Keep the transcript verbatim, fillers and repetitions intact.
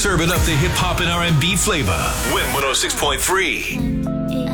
Serving up the hip hop and R and B flavor. Win one oh six point three.